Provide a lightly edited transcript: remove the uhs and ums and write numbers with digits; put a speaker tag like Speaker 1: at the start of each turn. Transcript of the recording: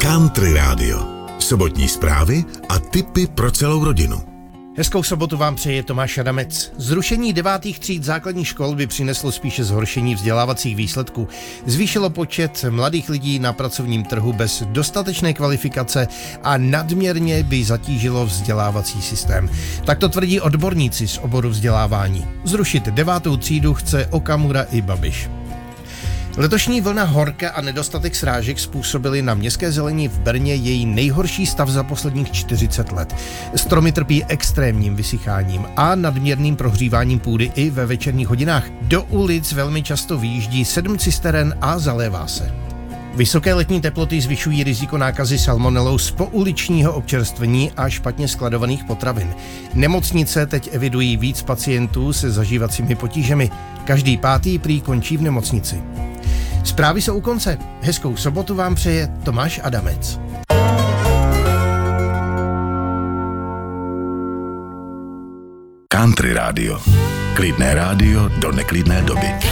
Speaker 1: Country Radio. Sobotní zprávy a tipy pro celou rodinu.
Speaker 2: Hezkou sobotu vám přeje Tomáš Adamec. Zrušení 9. tříd základních škol by přineslo spíše zhoršení vzdělávacích výsledků. Zvýšilo počet mladých lidí na pracovním trhu bez dostatečné kvalifikace a nadměrně by zatížilo vzdělávací systém. Tak to tvrdí odborníci z oboru vzdělávání. Zrušit 9. třídu chce Okamura i Babiš. Letošní vlna horka a nedostatek srážek způsobily na městské zelení v Brně její nejhorší stav za posledních 40 let. Stromy trpí extrémním vysycháním a nadměrným prohříváním půdy i ve večerních hodinách. Do ulic velmi často vyjíždí 7 cisteren a zalévá se. Vysoké letní teploty zvyšují riziko nákazy salmonelou z pouličního občerstvení a špatně skladovaných potravin. Nemocnice teď evidují víc pacientů se zažívacími potížemi. Každý 5. prý končí v nemocnici. Zprávy jsou u konce. Hezkou sobotu vám přeje Tomáš Adamec.
Speaker 1: Country Radio. Klidné rádio do neklidné doby.